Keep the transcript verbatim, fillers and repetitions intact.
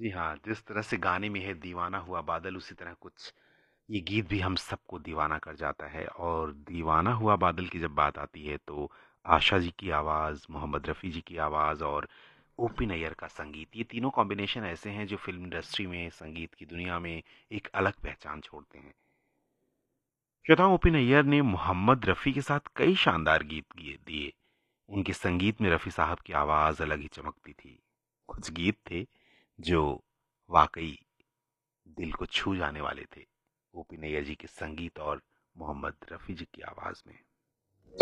जी हाँ, जिस तरह से गाने में है दीवाना हुआ बादल, उसी तरह कुछ ये गीत भी हम सबको दीवाना कर जाता है। और दीवाना हुआ बादल की जब बात आती है तो आशा जी की आवाज़, मोहम्मद रफ़ी जी की आवाज़ और ओपी नैयर का संगीत, ये तीनों कॉम्बिनेशन ऐसे हैं जो फ़िल्म इंडस्ट्री में, संगीत की दुनिया में एक अलग पहचान छोड़ते हैं। श्रोताओ, ओपी नैयर ने मोहम्मद रफ़ी के साथ कई शानदार गीत दिए दिए। उनके संगीत में रफ़ी साहब की आवाज़ अलग ही चमकती थी। कुछ गीत थे जो वाक़ई दिल को छू जाने वाले थे। ओपी नैयर जी के संगीत और मोहम्मद रफ़ी जी की आवाज़ में।